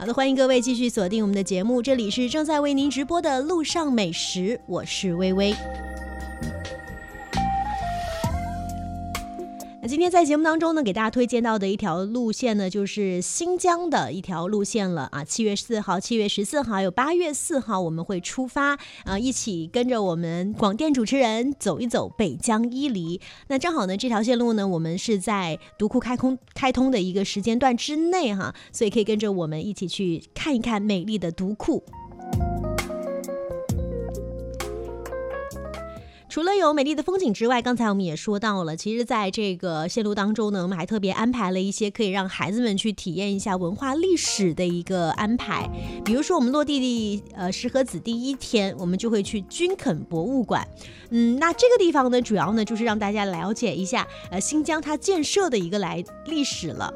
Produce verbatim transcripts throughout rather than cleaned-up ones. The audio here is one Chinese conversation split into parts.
好的，欢迎各位继续锁定我们的节目，这里是正在为您直播的路上美食，我是微微。今天在节目当中呢，给大家推荐到的一条路线呢，就是新疆的一条路线了啊。七月四号、七月十四号还有八月四号，我们会出发啊，一起跟着我们广电主持人走一走北疆伊犁。那正好呢，这条线路呢，我们是在独库开通开通的一个时间段之内哈，所以可以跟着我们一起去看一看美丽的独库。除了有美丽的风景之外，刚才我们也说到了，其实在这个线路当中呢，我们还特别安排了一些可以让孩子们去体验一下文化历史的一个安排。比如说我们落地呃石河子第一天，我们就会去军垦博物馆。嗯，那这个地方呢，主要呢就是让大家了解一下呃新疆它建设的一个来历史了。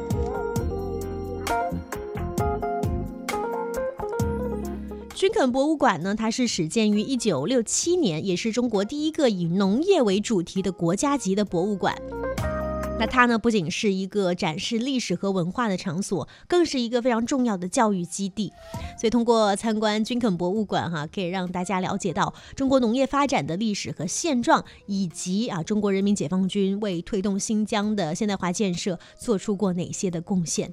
军垦博物馆呢，它是始建于一九六七年，也是中国第一个以农业为主题的国家级的博物馆。那它呢，不仅是一个展示历史和文化的场所，更是一个非常重要的教育基地。所以通过参观军垦博物馆哈，可以让大家了解到中国农业发展的历史和现状，以及啊中国人民解放军为推动新疆的现代化建设做出过哪些的贡献。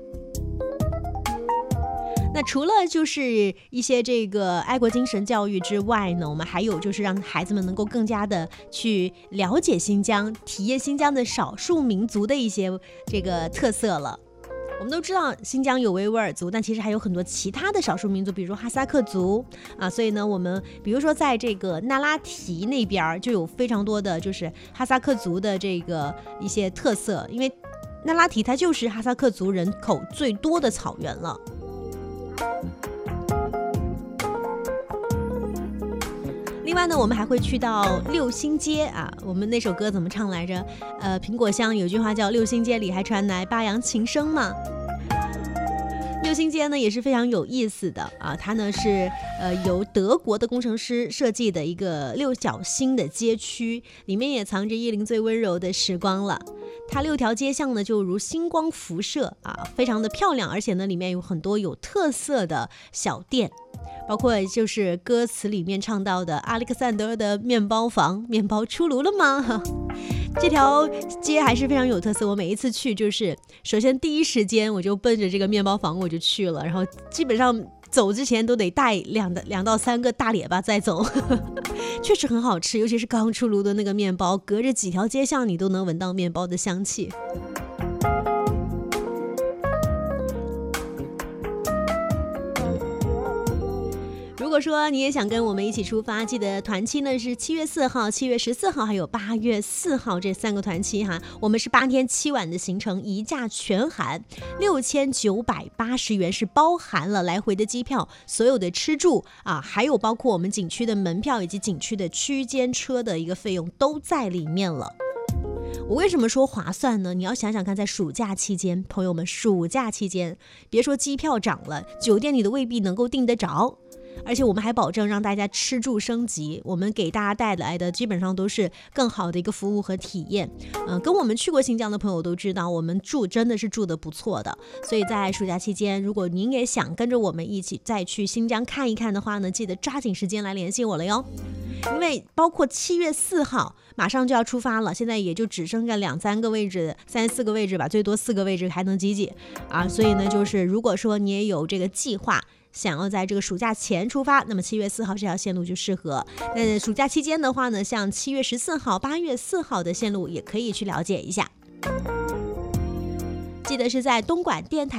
那除了就是一些这个爱国精神教育之外呢，我们还有就是让孩子们能够更加的去了解新疆，体验新疆的少数民族的一些这个特色了。我们都知道新疆有维吾尔族，但其实还有很多其他的少数民族，比如说哈萨克族啊，所以呢，我们比如说在这个那拉提那边就有非常多的就是哈萨克族的这个一些特色，因为那拉提它就是哈萨克族人口最多的草原了。另外呢，我们还会去到六星街啊，我们那首歌怎么唱来着？呃，苹果乡有句话叫六星街里还传来八扬琴声嘛。六星街呢也是非常有意思的啊，它呢是呃由德国的工程师设计的一个六角星的街区，里面也藏着伊犁最温柔的时光了。它六条街巷呢就如星光辐射啊，非常的漂亮，而且呢里面有很多有特色的小店，包括就是歌词里面唱到的阿历克萨德的面包房，面包出炉了吗？这条街还是非常有特色，我每一次去就是首先第一时间我就奔着这个面包房我就去了，然后基本上走之前都得带两两到三个大列巴再走。确实很好吃，尤其是刚出炉的那个面包，隔着几条街巷你都能闻到面包的香气。如果说你也想跟我们一起出发，记得团期呢是七月四号、七月十四号还有八月四号这三个团期哈。我们是八天七晚的行程，一价全含六千九百八十元，是包含了来回的机票、所有的吃住啊，还有包括我们景区的门票以及景区的区间车的一个费用都在里面了。我为什么说划算呢？你要想想看，在暑假期间，朋友们，暑假期间，别说机票涨了，酒店你都未必能够订得着。而且我们还保证让大家吃住升级，我们给大家带来的基本上都是更好的一个服务和体验。嗯、呃，跟我们去过新疆的朋友都知道，我们住真的是住得不错的。所以在暑假期间，如果您也想跟着我们一起再去新疆看一看的话呢，记得抓紧时间来联系我了哟。因为包括七月四号马上就要出发了，现在也就只剩下两三个位置，三四个位置吧，最多四个位置还能挤挤啊。所以呢，就是如果说你也有这个计划，想要在这个暑假前出发，那么七月四号这条线路就适合。那暑假期间的话呢，像七月十四号、八月四号的线路也可以去了解一下。记得是在东莞电台